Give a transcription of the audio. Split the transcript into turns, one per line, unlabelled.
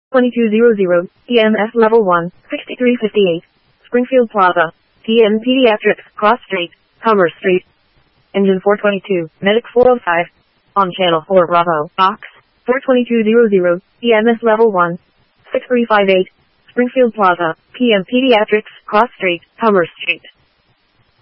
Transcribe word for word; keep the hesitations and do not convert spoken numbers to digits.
twenty-two hundred, E M S Level one, sixty-three fifty-eight, Springfield Plaza, P M Pediatrics, Cross Street, Commerce Street. Engine four twenty-two, Medic four oh five, on Channel four Bravo, Box, four twenty-two hundred, E M S Level one, six three five eight, Springfield Plaza, P M Pediatrics, Cross Street, Commerce Street.